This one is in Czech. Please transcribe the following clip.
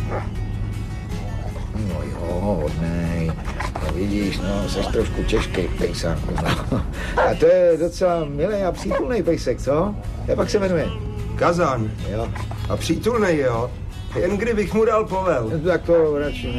No jo, hodnej. No vidíš, no, seš trošku těžký pejsánku. No. A to je docela milý a přítulný pejsek, co? Jak pak se jmenuje? Kazan. Jo. A přítulnej, jo? Jen kdybych mu dal povel. Tak to radši